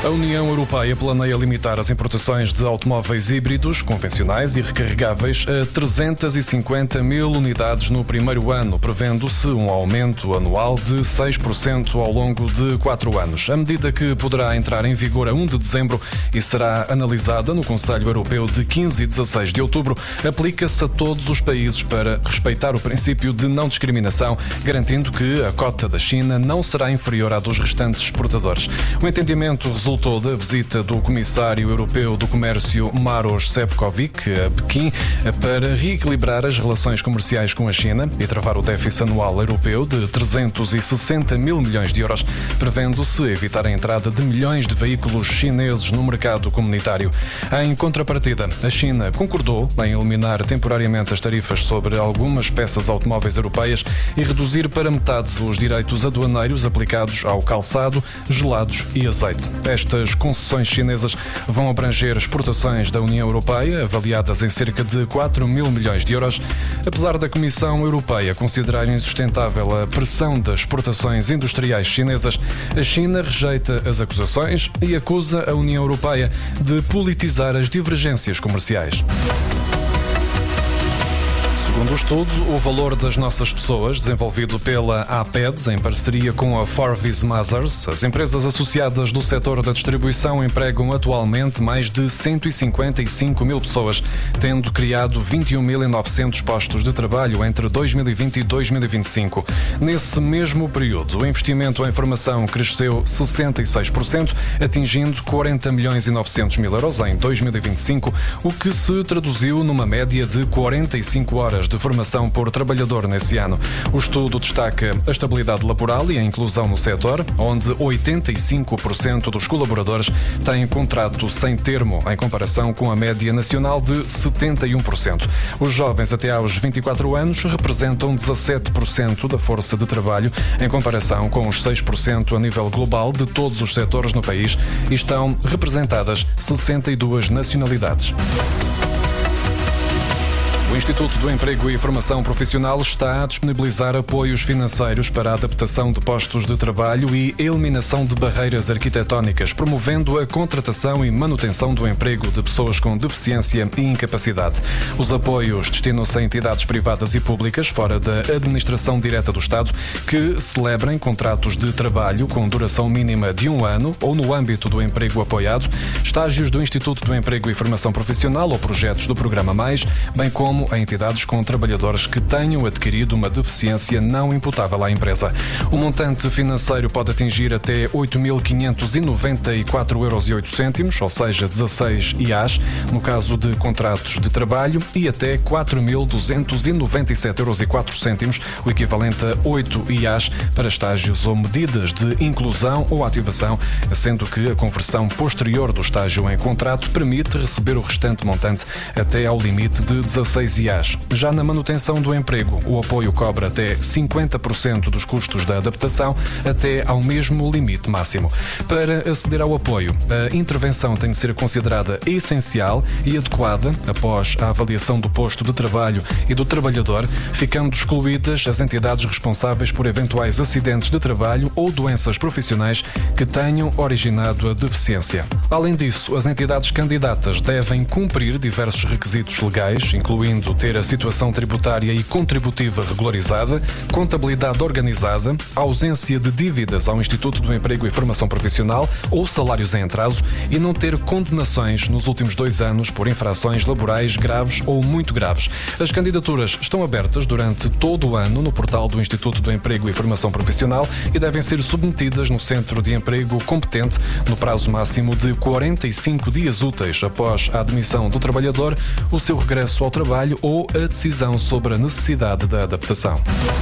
A União Europeia planeia limitar as importações de automóveis híbridos, convencionais e recarregáveis a 350 mil unidades no primeiro ano, prevendo-se um aumento anual de 6% ao longo de 4 anos. A medida, que poderá entrar em vigor a 1 de dezembro e será analisada no Conselho Europeu de 15 e 16 de outubro, aplica-se a todos os países para respeitar o princípio de não discriminação, garantindo que a cota da China não será inferior à dos restantes exportadores. O entendimento resultou da visita do Comissário Europeu do Comércio Maroš Šefčovič a Pequim para reequilibrar as relações comerciais com a China e travar o déficit anual europeu de 360 mil milhões de euros, prevendo-se evitar a entrada de milhões de veículos chineses no mercado comunitário. Em contrapartida, a China concordou em eliminar temporariamente as tarifas sobre algumas peças automóveis europeias e reduzir para metade os direitos aduaneiros aplicados ao calçado, gelados e azeite. Estas concessões chinesas vão abranger exportações da União Europeia, avaliadas em cerca de 4 mil milhões de euros. Apesar da Comissão Europeia considerar insustentável a pressão das exportações industriais chinesas, a China rejeita as acusações e acusa a União Europeia de politizar as divergências comerciais. Segundo o estudo, o valor das nossas pessoas, desenvolvido pela APEDS em parceria com a Forvis Mazars, as empresas associadas do setor da distribuição empregam atualmente mais de 155 mil pessoas, tendo criado 21.900 postos de trabalho entre 2020 e 2025. Nesse mesmo período, o investimento em formação cresceu 66%, atingindo 40 milhões e 900 mil euros em 2025, o que se traduziu numa média de 45 horas de formação por trabalhador nesse ano. O estudo destaca a estabilidade laboral e a inclusão no setor, onde 85% dos colaboradores têm contrato sem termo, em comparação com a média nacional de 71%. Os jovens até aos 24 anos representam 17% da força de trabalho, em comparação com os 6% a nível global de todos os setores no país, e estão representadas 62 nacionalidades. O Instituto do Emprego e Formação Profissional está a disponibilizar apoios financeiros para a adaptação de postos de trabalho e eliminação de barreiras arquitetónicas, promovendo a contratação e manutenção do emprego de pessoas com deficiência e incapacidade. Os apoios destinam-se a entidades privadas e públicas fora da administração direta do Estado que celebrem contratos de trabalho com duração mínima de 1 ano ou no âmbito do emprego apoiado, estágios do Instituto do Emprego e Formação Profissional ou projetos do Programa Mais, bem como a entidades com trabalhadores que tenham adquirido uma deficiência não imputável à empresa. O montante financeiro pode atingir até 8.594,08 euros, ou seja, 16 IAs, no caso de contratos de trabalho, e até 4.297,04 euros, o equivalente a 8 IAs para estágios ou medidas de inclusão ou ativação, sendo que a conversão posterior do estágio em contrato permite receber o restante montante até ao limite de 16 IAs. Já na manutenção do emprego, o apoio cobre até 50% dos custos da adaptação até ao mesmo limite máximo. Para aceder ao apoio, a intervenção tem de ser considerada essencial e adequada após a avaliação do posto de trabalho e do trabalhador, ficando excluídas as entidades responsáveis por eventuais acidentes de trabalho ou doenças profissionais que tenham originado a deficiência. Além disso, as entidades candidatas devem cumprir diversos requisitos legais, incluindo ter a situação tributária e contributiva regularizada, contabilidade organizada, ausência de dívidas ao Instituto do Emprego e Formação Profissional ou salários em atraso e não ter condenações nos últimos 2 anos por infrações laborais graves ou muito graves. As candidaturas estão abertas durante todo o ano no portal do Instituto do Emprego e Formação Profissional e devem ser submetidas no Centro de Emprego competente no prazo máximo de 45 dias úteis após a admissão do trabalhador, o seu regresso ao trabalho ou a decisão sobre a necessidade da adaptação.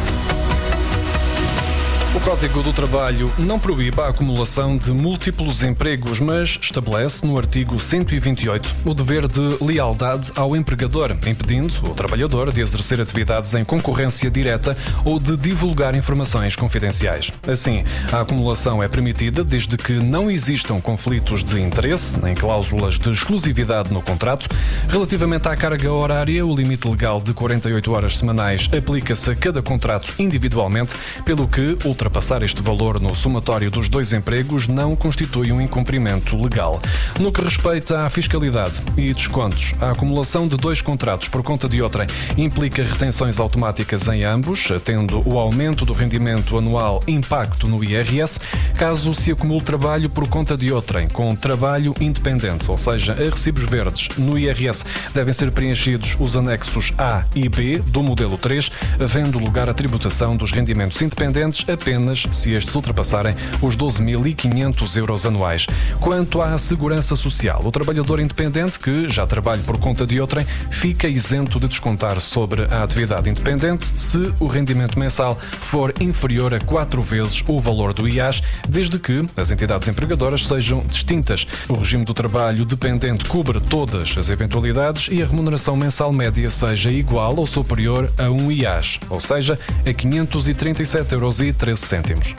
O Código do Trabalho não proíbe a acumulação de múltiplos empregos, mas estabelece no artigo 128 o dever de lealdade ao empregador, impedindo o trabalhador de exercer atividades em concorrência direta ou de divulgar informações confidenciais. Assim, a acumulação é permitida desde que não existam conflitos de interesse, nem cláusulas de exclusividade no contrato. Relativamente à carga horária, o limite legal de 48 horas semanais aplica-se a cada contrato individualmente, pelo que ultrapassa ultrapassar este valor no somatório dos 2 empregos não constitui um incumprimento legal. No que respeita à fiscalidade e descontos, a acumulação de 2 contratos por conta de outrem implica retenções automáticas em ambos, tendo o aumento do rendimento anual impacto no IRS, caso se acumule trabalho por conta de outrem com trabalho independente, ou seja, a recibos verdes. No IRS devem ser preenchidos os anexos A e B do modelo 3, havendo lugar à tributação dos rendimentos independentes apenas se estes ultrapassarem os 12.500 euros anuais. Quanto à segurança social, o trabalhador independente que já trabalha por conta de outrem fica isento de descontar sobre a atividade independente se o rendimento mensal for inferior a 4 vezes o valor do IAS, desde que as entidades empregadoras sejam distintas. O regime do trabalho dependente cobre todas as eventualidades e a remuneração mensal média seja igual ou superior a um IAS, ou seja, a 537,13 euros.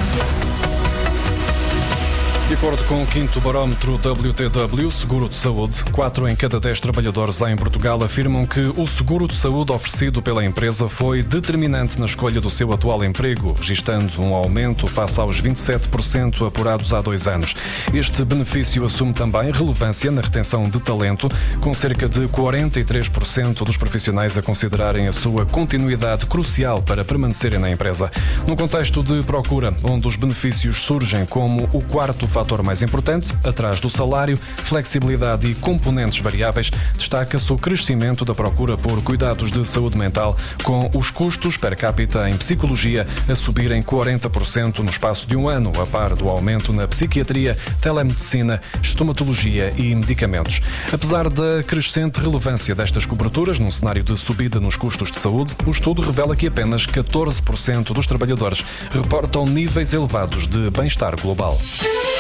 De acordo com o 5º barómetro WTW Seguro de Saúde, 4 em cada 10 trabalhadores em Portugal afirmam que o seguro de saúde oferecido pela empresa foi determinante na escolha do seu atual emprego, registando um aumento face aos 27% apurados há 2 anos. Este benefício assume também relevância na retenção de talento, com cerca de 43% dos profissionais a considerarem a sua continuidade crucial para permanecerem na empresa. Num contexto de procura, onde os benefícios surgem como o quarto fator mais importante, atrás do salário, flexibilidade e componentes variáveis, destaca-se o crescimento da procura por cuidados de saúde mental, com os custos per capita em psicologia a subirem 40% no espaço de um ano, a par do aumento na psiquiatria, telemedicina, estomatologia e medicamentos. Apesar da crescente relevância destas coberturas num cenário de subida nos custos de saúde, o estudo revela que apenas 14% dos trabalhadores reportam níveis elevados de bem-estar global.